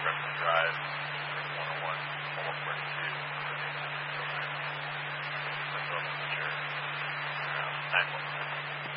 Gresham Drive, 101, almost 32, I think, until then. Myself in the chair. 9